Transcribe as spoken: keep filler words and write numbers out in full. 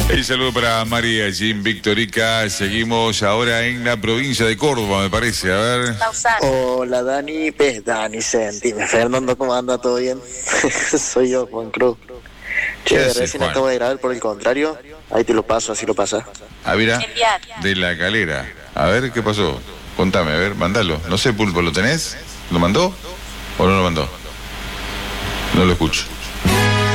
El saludo para María Jim Victorica. Seguimos ahora en la provincia de Córdoba, me parece. A ver. Hola Dani, pues Dani, sentime. Fernando, ¿cómo anda? ¿Todo bien? Soy yo, Juan Cruz. Che, haces, recién Juan? acabo de grabar, por el contrario. Ahí te lo paso, así lo pasas. Ah, mira, de la calera. A ver, ¿qué pasó? Contame, a ver, mandalo. No sé, Pulpo, ¿lo tenés? ¿Lo mandó o no lo mandó? No lo escucho.